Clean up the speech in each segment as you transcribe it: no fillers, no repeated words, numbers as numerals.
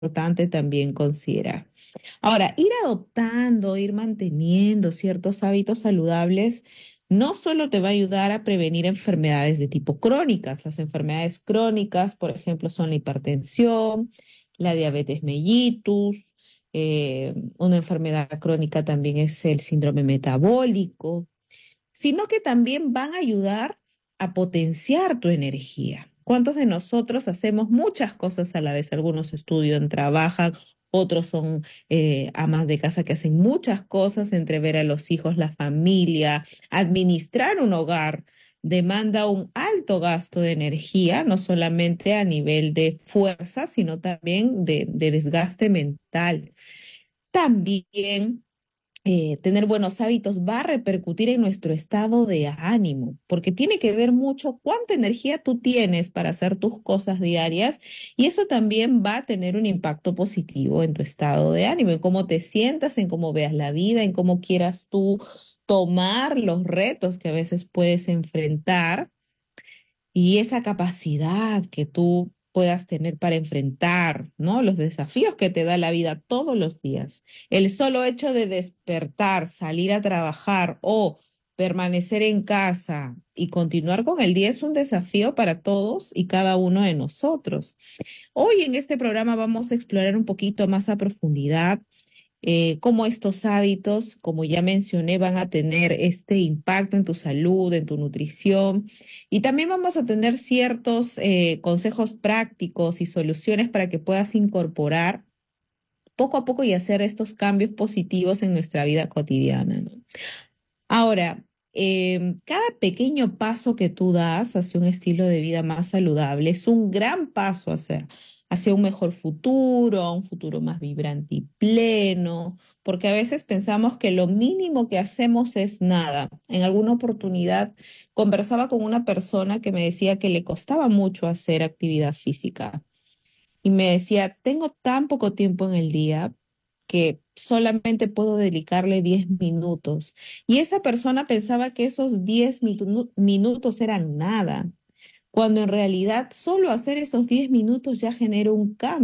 importante también considerar. Ahora, ir adoptando, ir manteniendo ciertos hábitos saludables no solo te va a ayudar a prevenir enfermedades de tipo crónicas. Las enfermedades crónicas, por ejemplo, son la hipertensión, la diabetes mellitus, una enfermedad crónica también es el síndrome metabólico, sino que también van a ayudar a potenciar tu energía. ¿Cuántos de nosotros hacemos muchas cosas a la vez? Algunos estudian, trabajan, otros son amas de casa que hacen muchas cosas entre ver a los hijos, la familia, administrar un hogar. Demanda un alto gasto de energía, no solamente a nivel de fuerza, sino también de desgaste mental. También tener buenos hábitos va a repercutir en nuestro estado de ánimo, porque tiene que ver mucho cuánta energía tú tienes para hacer tus cosas diarias y eso también va a tener un impacto positivo en tu estado de ánimo, en cómo te sientas, en cómo veas la vida, en cómo quieras tú tomar los retos que a veces puedes enfrentar y esa capacidad que tú puedas tener para enfrentar, ¿no? Los desafíos que te da la vida todos los días. El solo hecho de despertar, salir a trabajar o permanecer en casa y continuar con el día es un desafío para todos y cada uno de nosotros. Hoy en este programa vamos a explorar un poquito más a profundidad cómo estos hábitos, como ya mencioné, van a tener este impacto en tu salud, en tu nutrición. Y también vamos a tener ciertos consejos prácticos y soluciones para que puedas incorporar poco a poco y hacer estos cambios positivos en nuestra vida cotidiana, ¿no? Ahora, cada pequeño paso que tú das hacia un estilo de vida más saludable es un gran paso hacia un mejor futuro, un futuro más vibrante y pleno, porque a veces pensamos que lo mínimo que hacemos es nada. En alguna oportunidad conversaba con una persona que me decía que le costaba mucho hacer actividad física. Y me decía, tengo tan poco tiempo en el día que solamente puedo dedicarle 10 minutos. Y esa persona pensaba que esos 10 minutos eran nada, cuando en realidad solo hacer esos 10 minutos ya genera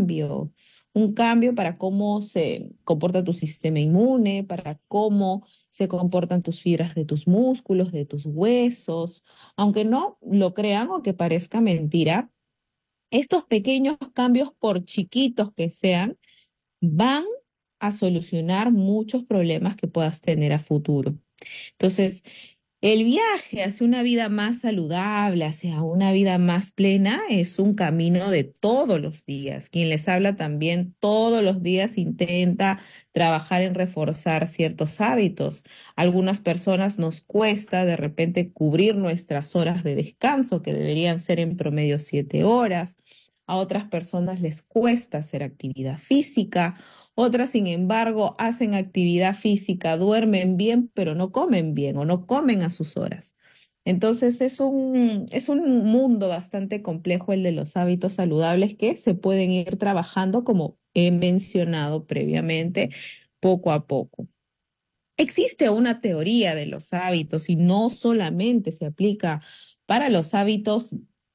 un cambio para cómo se comporta tu sistema inmune, para cómo se comportan tus fibras de tus músculos, de tus huesos. Aunque no lo crean o que parezca mentira, estos pequeños cambios, por chiquitos que sean, van a solucionar muchos problemas que puedas tener a futuro. Entonces, el viaje hacia una vida más saludable, hacia una vida más plena, es un camino de todos los días. Quien les habla también todos los días intenta trabajar en reforzar ciertos hábitos. Algunas personas nos cuesta de repente cubrir nuestras horas de descanso, que deberían ser en promedio 7 horas. A otras personas les cuesta hacer actividad física. Otras, sin embargo, hacen actividad física, duermen bien, pero no comen bien o no comen a sus horas. Entonces es un mundo bastante complejo el de los hábitos saludables que se pueden ir trabajando, como he mencionado previamente, poco a poco. Existe una teoría de los hábitos y no solamente se aplica para los hábitos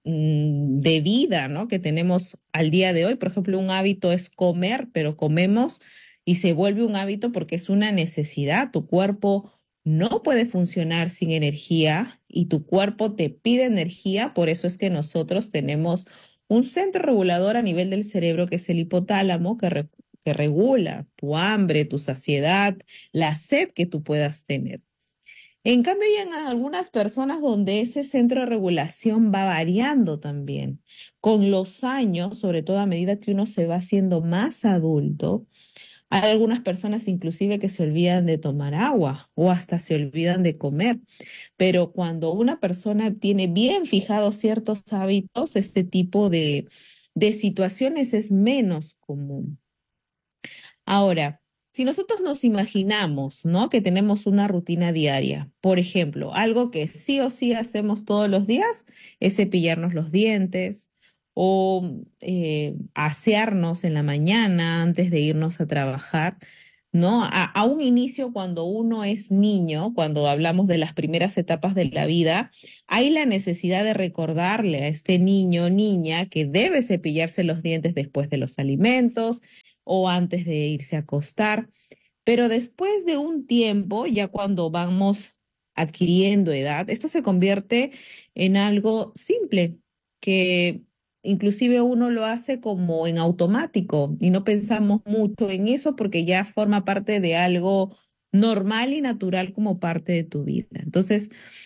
de vida, ¿no? Que tenemos al día de hoy. Por ejemplo, un hábito es comer, pero comemos y se vuelve un hábito porque es una necesidad. Tu cuerpo no puede funcionar sin energía y tu cuerpo te pide energía. Por eso es que nosotros tenemos un centro regulador a nivel del cerebro que es el hipotálamo que regula tu hambre, tu saciedad, la sed que tú puedas tener. En cambio, hay en algunas personas donde ese centro de regulación va variando también. Con los años, sobre todo a medida que uno se va haciendo más adulto, hay algunas personas inclusive que se olvidan de tomar agua o hasta se olvidan de comer. Pero cuando una persona tiene bien fijados ciertos hábitos, este tipo de situaciones es menos común. Ahora, si nosotros nos imaginamos, ¿no? Que tenemos una rutina diaria, por ejemplo, algo que sí o sí hacemos todos los días es cepillarnos los dientes o asearnos en la mañana antes de irnos a trabajar. ¿no? A un inicio, cuando uno es niño, cuando hablamos de las primeras etapas de la vida, hay la necesidad de recordarle a este niño o niña que debe cepillarse los dientes después de los alimentos o antes de irse a acostar. Pero después de un tiempo, ya cuando vamos adquiriendo edad, esto se convierte en algo simple, que inclusive uno lo hace como en automático y no pensamos mucho en eso porque ya forma parte de algo normal y natural como parte de tu vida. Entonces,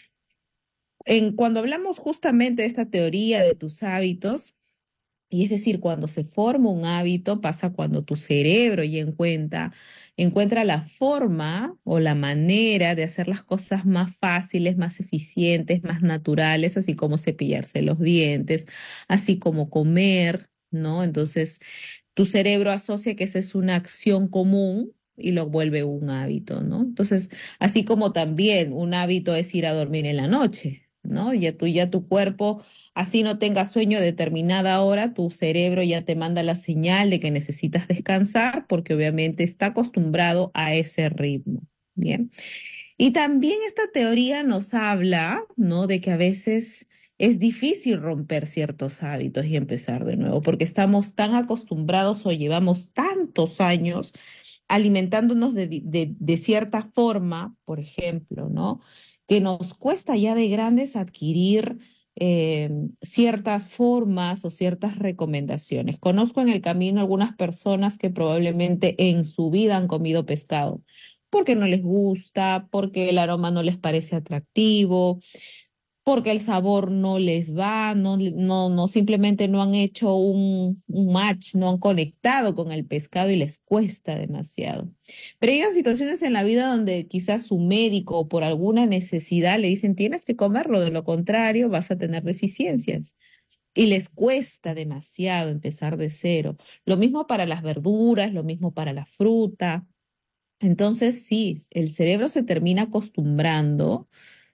cuando hablamos justamente de esta teoría de tus hábitos, y es decir, cuando se forma un hábito, pasa cuando tu cerebro ya encuentra la forma o la manera de hacer las cosas más fáciles, más eficientes, más naturales, así como cepillarse los dientes, así como comer, ¿no? Entonces, tu cerebro asocia que esa es una acción común y lo vuelve un hábito, ¿no? Entonces, así como también un hábito es ir a dormir en la noche, ¿no? Ya tu cuerpo, así no tengas sueño a determinada hora, tu cerebro ya te manda la señal de que necesitas descansar porque obviamente está acostumbrado a ese ritmo. Bien. Y también esta teoría nos habla, ¿no? De que a veces es difícil romper ciertos hábitos y empezar de nuevo, porque estamos tan acostumbrados o llevamos tantos años alimentándonos de cierta forma, por ejemplo, ¿no? Que nos cuesta ya de grandes adquirir eh, ciertas formas o ciertas recomendaciones. Conozco en el camino algunas personas que probablemente en su vida han comido pescado porque no les gusta, porque el aroma no les parece atractivo, porque el sabor no les va, no, simplemente no han hecho un match, no han conectado con el pescado y les cuesta demasiado. Pero hay situaciones en la vida donde quizás su médico o por alguna necesidad le dicen tienes que comerlo, de lo contrario vas a tener deficiencias. Y les cuesta demasiado empezar de cero. Lo mismo para las verduras, lo mismo para la fruta. Entonces, sí, el cerebro se termina acostumbrando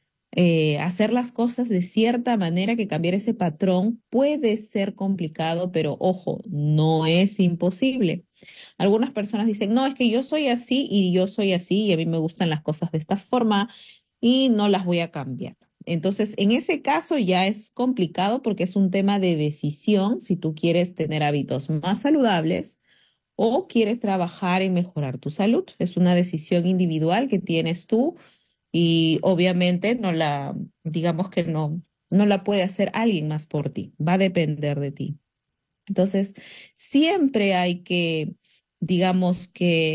a hacer las cosas de cierta manera que cambiar ese patrón puede ser complicado, pero ojo, no es imposible. Algunas personas dicen, no, es que yo soy así y yo soy así y a mí me gustan las cosas de esta forma y no las voy a cambiar. Entonces, en ese caso ya es complicado porque es un tema de decisión si tú quieres tener hábitos más saludables o quieres trabajar en mejorar tu salud. Es una decisión individual que tienes tú y obviamente digamos que no la puede hacer alguien más por ti. Va a depender de ti. Entonces, siempre hay digamos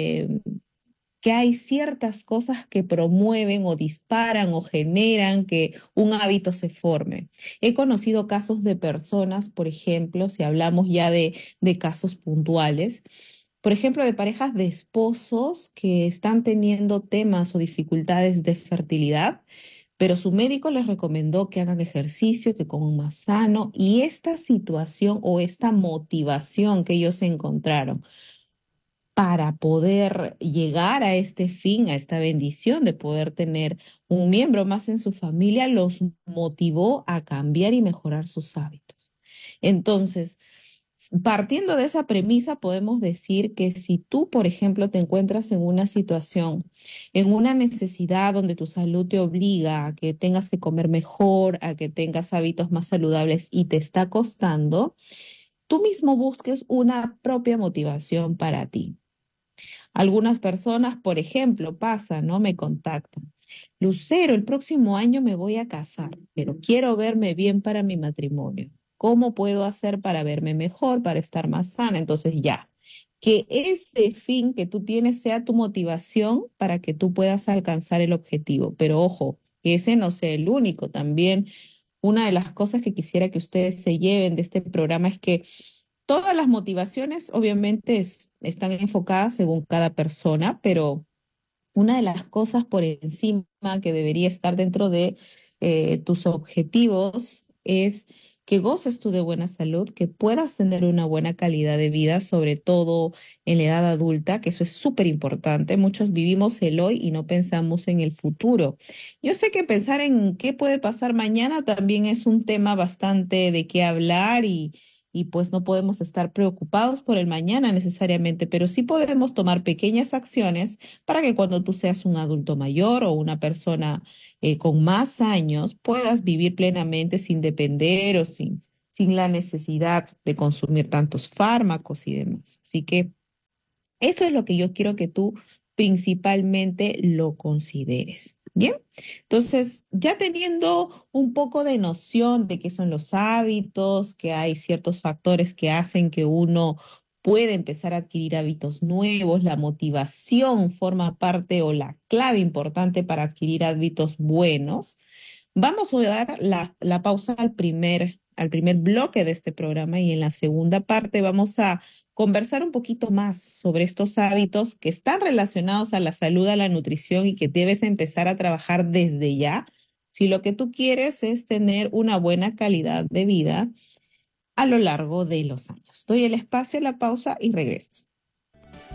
que hay ciertas cosas que promueven o disparan o generan que un hábito se forme. He conocido casos de personas, por ejemplo, si hablamos ya de casos puntuales, por ejemplo, de parejas de esposos que están teniendo temas o dificultades de fertilidad, pero su médico les recomendó que hagan ejercicio, que coman más sano, y esta situación o esta motivación que ellos encontraron para poder llegar a este fin, a esta bendición de poder tener un miembro más en su familia, los motivó a cambiar y mejorar sus hábitos. Entonces, partiendo de esa premisa, podemos decir que si tú, por ejemplo, te encuentras en una situación, en una necesidad donde tu salud te obliga a que tengas que comer mejor, a que tengas hábitos más saludables y te está costando, tú mismo busques una propia motivación para ti. Algunas personas, por ejemplo, pasan, ¿no? Me contactan. Lucero, el próximo año me voy a casar, pero quiero verme bien para mi matrimonio. ¿Cómo puedo hacer para verme mejor, para estar más sana? Entonces ya, que ese fin que tú tienes sea tu motivación para que tú puedas alcanzar el objetivo. Pero ojo, que ese no sea el único. También una de las cosas que quisiera que ustedes se lleven de este programa es que todas las motivaciones obviamente están enfocadas según cada persona, pero una de las cosas por encima que debería estar dentro de tus objetivos es que goces tú de buena salud, que puedas tener una buena calidad de vida, sobre todo en la edad adulta, que eso es súper importante. Muchos vivimos el hoy y no pensamos en el futuro. Yo sé que pensar en qué puede pasar mañana también es un tema bastante de qué hablar y pues no podemos estar preocupados por el mañana necesariamente, pero sí podemos tomar pequeñas acciones para que cuando tú seas un adulto mayor o una persona con más años puedas vivir plenamente sin depender o sin la necesidad de consumir tantos fármacos y demás. Así que eso es lo que yo quiero que tú principalmente lo consideres. Bien, entonces ya teniendo un poco de noción de qué son los hábitos, que hay ciertos factores que hacen que uno puede empezar a adquirir hábitos nuevos, la motivación forma parte o la clave importante para adquirir hábitos buenos. Vamos a dar la pausa al primer bloque de este programa y en la segunda parte vamos a conversar un poquito más sobre estos hábitos que están relacionados a la salud, a la nutrición y que debes empezar a trabajar desde ya si lo que tú quieres es tener una buena calidad de vida a lo largo de los años. Doy el espacio, la pausa y regreso.